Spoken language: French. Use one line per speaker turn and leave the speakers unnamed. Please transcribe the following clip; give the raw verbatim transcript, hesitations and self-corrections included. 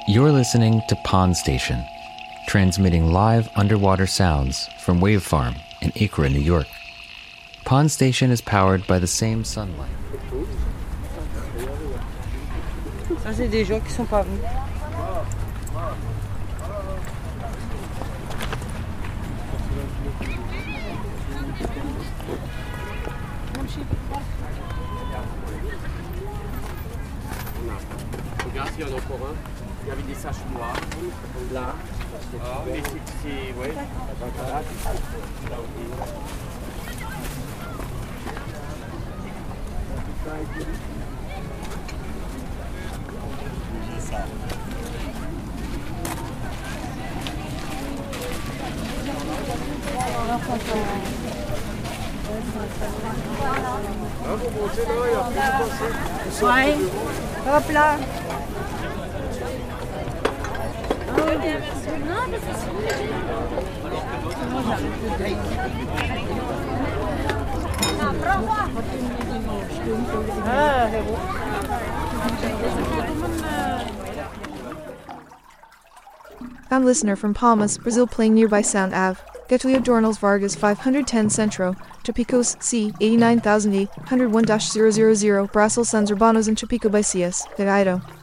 You're listening to Pond Station, transmitting live underwater sounds from Wave Farm in Acra, New York. Pond Station is powered by the same sunlight.
Ça, c'est des gens qui sont pas venus.
Regarde, il y en a encore un. Il y avait des saches noires. Là. Ah, mais c'est... Ouais. Ah, vous montez là, il y a plus de passer.
Ouais. Hop là. Ah, c'est bon.
Found listener from Palmas, Brazil playing nearby Sound Ave. Getulio Dornals Vargas five hundred ten Centro, Chapecos C eighty-nine thousand eight hundred one dash zero zero zero, Brasil Sons Urbanos and Chapeco by C S, Gaido.